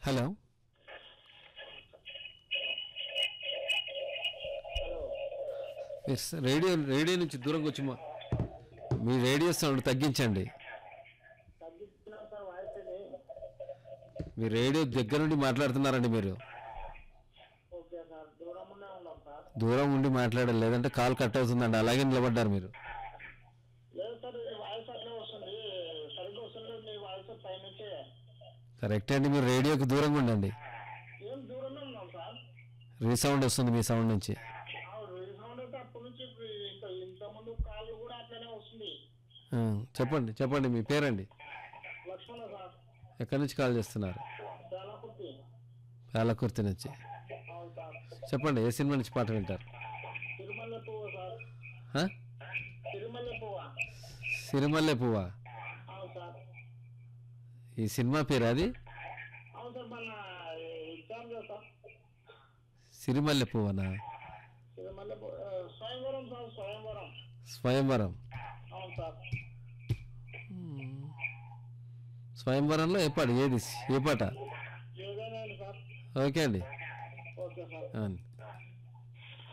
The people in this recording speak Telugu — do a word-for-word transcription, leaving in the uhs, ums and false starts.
హలో ఎస్ రేడియో రేడియో నుంచి దూరంగా వచ్చి మా మీ రేడియో సౌండ్ తగ్గించండి. మీ రేడియో దగ్గర నుండి మాట్లాడుతున్నారండి మీరు. దూరం ఉండి మాట్లాడాలి, లేదంటే కాల్ కట్ అవుతుందండి. అలాగే నిలబడ్డారు మీరు. కరెక్ట్ అండి, మీరు రేడియోకి దూరంగా ఉండండి. రీసౌండ్ వస్తుంది మీ సౌండ్ నుంచి. చెప్పండి చెప్పండి మీ పేరండి. ఎక్కడి నుంచి కాల్ చేస్తున్నారు? పేలకుర్తి నుంచి. చెప్పండి, ఏ సినిమా నుంచి పాట వింటారు? సిరిమల్లె పువ్వా? ఈ సినిమా పేరు అది? సిరిమల్లె పువ్వనా? స్వయంవరం. స్వయంవరంలో ఏ పాట? ఏది ఏ పాట? ఓకే అండి.